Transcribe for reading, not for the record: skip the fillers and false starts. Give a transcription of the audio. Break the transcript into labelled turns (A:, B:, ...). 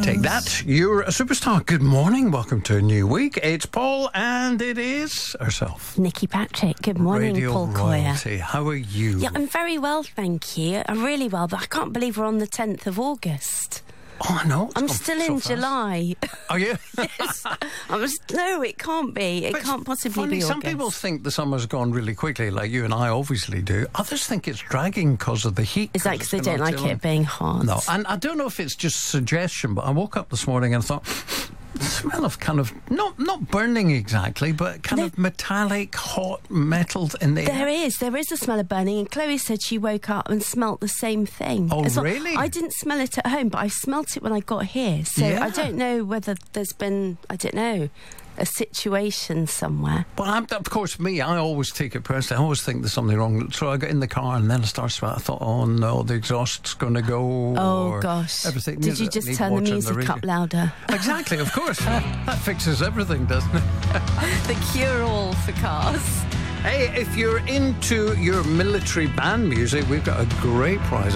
A: Take that. You're a superstar. Good morning. Welcome to a new week. It's Paul and it is herself,
B: Nikki Patrick. Good morning,
A: Radio
B: Paul
A: Royalty.
B: Coyer.
A: How are you?
B: Yeah, I'm very well, thank you. I'm really well, but I can't believe we're on the 10th of August.
A: Oh, I know.
B: I'm still in July.
A: Are you?
B: Yes. No, it can't be. It can't possibly be August.
A: Some people think the summer's gone really quickly, like you and I obviously do. Others think it's dragging because of the heat.
B: Is that because they don't like it being hot?
A: No, and I don't know if it's just suggestion, but I woke up this morning and thought, the smell of kind of, not burning exactly, but kind of metallic, hot metal in the air.
B: There is a smell of burning, and Chloe said she woke up and smelt the same thing.
A: Oh, really?
B: I didn't smell it at home, but I smelt it when I got here, so
A: yeah.
B: I don't know whether there's been, a situation somewhere.
A: Well, of course, I always take it personally. I always think there's something wrong. So I got in the car and then I started smelling. I thought, oh no, the exhaust's going to go.
B: Oh gosh.
A: Everything.
B: Did you just turn the music up louder?
A: Exactly, of course. That fixes everything, doesn't it?
B: The cure-all for cars.
A: Hey, if you're into your military band music, we've got a great prize